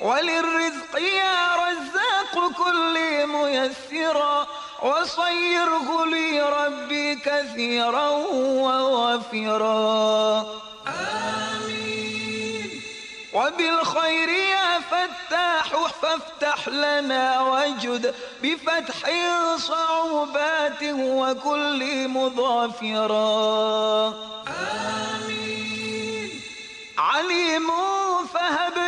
وللرزق يا رزاق كل ميسرا وصيره لي ربي كثيرا ووافرا. آمين. وبالخير يا فتاح فافتح لنا وجد بفتح صعوبات وكل مظافرا. آمين. عليم فهب